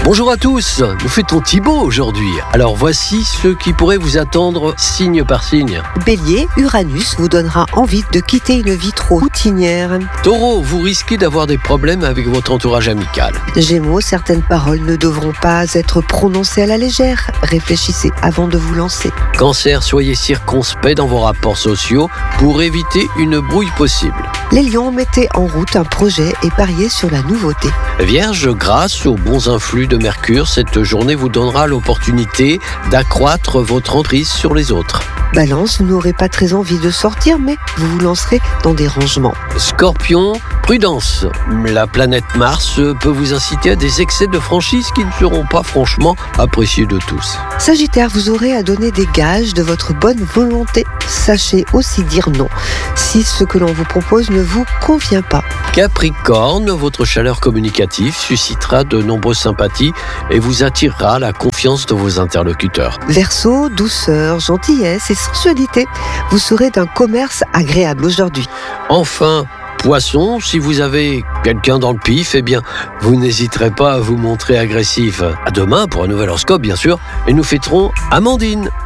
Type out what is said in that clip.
Bonjour à tous, nous fêtons Thibaut aujourd'hui. Alors voici ce qui pourrait vous attendre signe par signe. Bélier, Uranus vous donnera envie de quitter une vie trop routinière. Taureau, vous risquez d'avoir des problèmes avec votre entourage amical. Gémeaux, certaines paroles ne devront pas être prononcées à la légère. Réfléchissez avant de vous lancer. Cancer, soyez circonspect dans vos rapports sociaux pour éviter une brouille possible. Les lions, mettez en route un projet et pariez sur la nouveauté. Vierge, grâce aux bons influx de Mercure, cette journée vous donnera l'opportunité d'accroître votre emprise sur les autres. Balance, vous n'aurez pas très envie de sortir, mais vous vous lancerez dans des rangements. Scorpion, prudence. La planète Mars peut vous inciter à des excès de franchise qui ne seront pas franchement appréciés de tous. Sagittaire, vous aurez à donner des gages de votre bonne volonté. Sachez aussi dire non si ce que l'on vous propose ne vous convient pas. Capricorne, votre chaleur communicative suscitera de nombreuses sympathies et vous attirera la confiance de vos interlocuteurs. Verseau, douceur, gentillesse et sensualité. Vous serez d'un commerce agréable aujourd'hui. Enfin, Poisson, si vous avez quelqu'un dans le pif, eh bien, vous n'hésiterez pas à vous montrer agressif. À demain pour un nouvel horoscope, bien sûr, et nous fêterons Amandine.